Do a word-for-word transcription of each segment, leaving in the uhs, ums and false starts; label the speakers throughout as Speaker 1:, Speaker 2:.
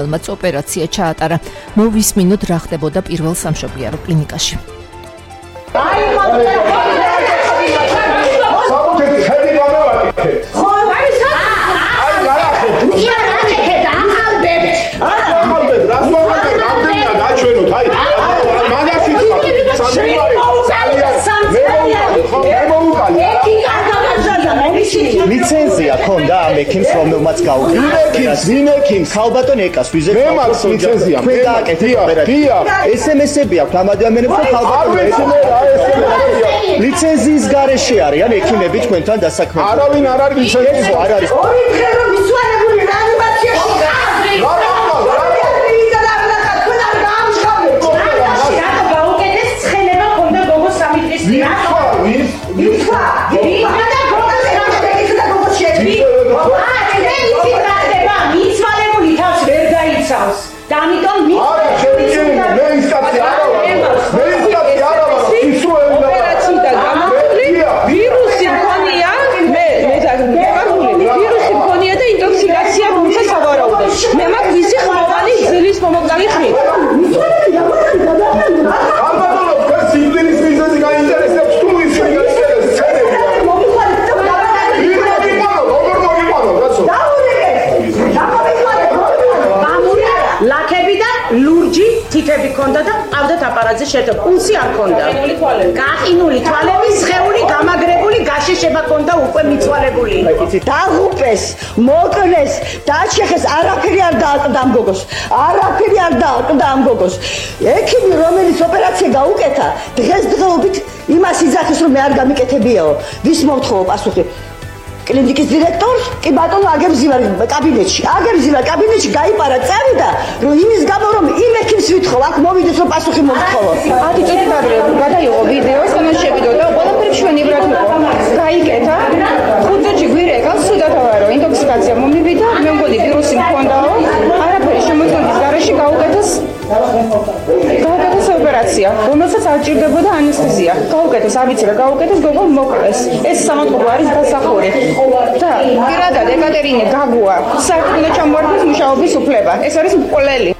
Speaker 1: მაც ოპერაცია ჩაატარა. მოვისმინოთ რა ხდებოდა პირველ სამშობიარო კლინიკაში.
Speaker 2: ლიცენზია ქონდა ამ ექიმს რომელმაც გაუგებია ექიმს ვინექიმს ხალბატონ ეკას ვიზე
Speaker 3: მე მაქვს ლიცენზია
Speaker 2: მე დააკეთე ოპერაცია ესემესები აქვს ამ ადამიანებს რომ ხალბატონ ლიცენზიის გარეშე არიან ექიმები თქვენთან დასაქმებული
Speaker 3: არავინ არ არის ლიცენზია
Speaker 2: არ არის
Speaker 4: ორი დღე რომ მისვანებული რეანიმაციაში თითები ქონდა და ყავდათ აპარატზე შეტო. პულსი არ ქონდა. გაყინული თვალები, სხეული გამაგრებული, გაშეშება ქონდა უკვე მიცვალებული. დაღუპეს, მოკლეს, დაჩეხეს, არაფერი არ დააყდა ამ გოგოს. არაფერი არ დააყდა ამ გოგოს. ექიმი რომელიც ოპერაცია გაუკეთა, დღესდღეობით იმას იძახის რომ მე არ გამიკეთებიაო. ვის მომთხოვო პასუხი? კლინიკის დირექტორს კი ბატონო აგებზივა კაბინეტში. აგებზივა კაბინეტში გაიპარა წავიდა რომ იმის გამო რომ იმ ექიმს ვითხოვ აქ მოვიდეს რომ პასუხი მომთხოვო.
Speaker 5: ათი წუთით ადრე გადაიღო ვიდეო განაშევიდო და ყველაფერი ჩვენივრად იყო. გაიკეთა ხუთ წუთში გვირე ეკავს სუდათავარო ინტოქსიკაცია მომივიდა მე მგონი ვირუსი მქონდაო არაფერი შემოწმების გარეშე გაუკეთეს გაუკეთეს ოპერაცია რომელსაც არ ჭირდებოდა ანესთეზია. გაუკეთეს ავიცი რა გაუკეთეს გოგო მოკლეს. ეს სამოწყობო არის დასახური. და პირადად ეკატერინე გაგუა საერთოდ ჩამოართვეს მუშაობის უფლება. ეს არის მკვლელი.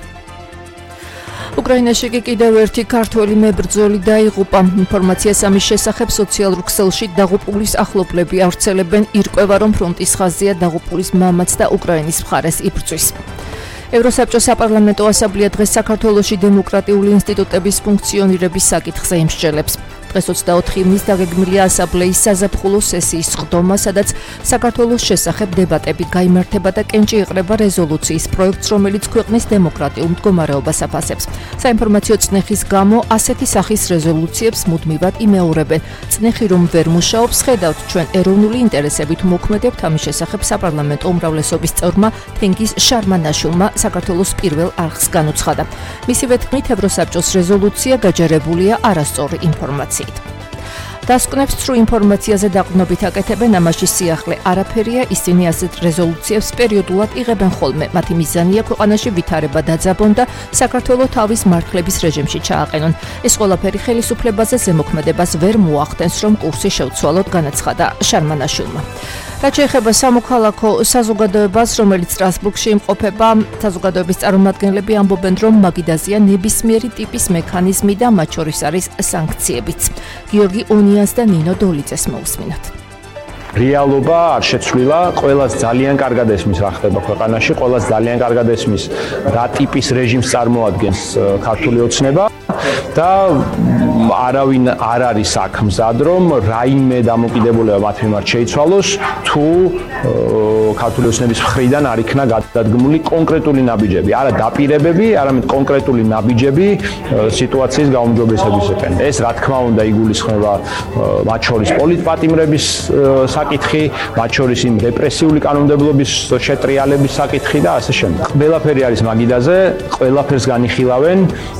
Speaker 1: უკრაინაში კი კიდევ ერთი ქართველი მებრძოლი დაიღუპა. ინფორმაციას ამის შესახებ სოციალურ ქსელში დაღუპულის ახლობლები ავრცელებენ. ირკვევა რომ ფრონტის ხაზია დაღუპულის მამაც და უკრაინის მხარეს იბრძვის. ევროსაბჭოს საპარლამენტო ასამბლეა დღეს საქართველოში დემოკრატიული ინსტიტუტების ფუნქციონირების საკითხზე იმსჯელებს. დღეს ოცდაოთხი ივნის დაგეგმილია ასამბლეის საზაფხულო სესიის სხდომა, სადაც საქართველოს შესახებ დებატები გაიმართება და კენჭი იყრება რეზოლუციის პროექტს, რომელიც ქვეყნის დემოკრატიულ მდგომარეობას აფასებს. საინფორმაციო წნეხის გამო ასეთი სახის რეზოლუციებს მუდმივად იმეორებენ. წნეხი რომ ვერ მუშაობს, ხედავთ ჩვენ ეროვნული ინტერესებით მოქმედებთ ამის შესახებ საპარლამენტო უმრავლესობის წევრმა თენგიზ შარმანაშვილმა საქართველოს პირველ არხს განუცხადა. მისივე თქმით, ევროსაბჭოს რეზოლუცია გაჯერებულია არასწორი ინფორმაციით. დასკვნებს თუ ინფორმაციაზე დაყრდნობით აკეთებენ, ამაში სიახლე არაფერია, ისინი ასეთ რეზოლუციებს პერიოდულად იღებენ ხოლმე. მათი მიზანია ქვეყანაში ვითარება დაძაბონ და საქართველოს თავის მართლების რეჟიმში ჩააყენონ. ეს ყველაფერი ხელისუფლებაზე ზემოქმედებას ვერ მოახდენს, რომ კურსი შევცვალოთ, განაცხადა შარმანაშვილმა. რაც შეეხება სამოქალაქო საზოგადოებას, რომელიც სტრასბურგში იმყოფება, საზოგადოების წარმომადგენლები ამბობენ, რომ მაგიდაზია ნებისმიერი ტიპის მექანიზმი და მათ შორის არის სანქციებიც. გიორგი ონიანს და ნინო დოლიძეს მოусმინოთ.
Speaker 6: რეალობა არ შეცვლილა, ყველას ძალიან კარგად ესმის რა ხდება ქვეყანაში, ყველას ძალიან კარგად ესმის რა ტიპის რეჟიმს წარმოადგენს ქართული ოცნება და არავინ არ არის აქ მზად რომ რაიმე დამოკიდებულება მათ მიმართ შეიცვალოს თუ ქართული ოცნების მხრიდან არ იქნა გადადგმული კონკრეტული ნაბიჯები, არა დაპირებები, არამედ კონკრეტული ნაბიჯები სიტუაციის გაუმჯობესებისკენ. ეს რა თქმა უნდა იგულისხმება მათ შორის პოლიტპატიმრების საკითხი, მათ შორის იმ რეპრესიული კანონმდებლობის შეტრიალების საკითხი და ასე შემდეგ. ყველაფერი არის მაგიდაზე, ყველაფერს განიხილავენ.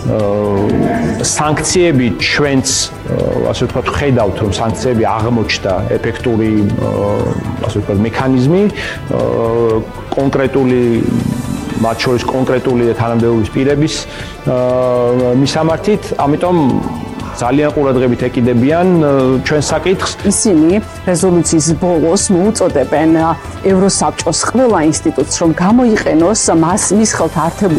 Speaker 6: სანქციები ჩვენც ასე ვთქვათ ხედავთ რომ სანქციები აღმოჩნდა ეფექტური ასე ვთქვათ მექანიზმი კონკრეტული მათ შორის კონკრეტული თანამდებობის პირების მისამართით, ამიტომ ძალიან ყურადღებით ეკიდებიან ჩვენ საკითხს.
Speaker 7: ისინი რეზოლუციის ბოლოს მოუწოდებენ ევროსაბჭოს ყველა ინსტიტუტს, რომ გამოიყენოს მას მის ხელთ ართებული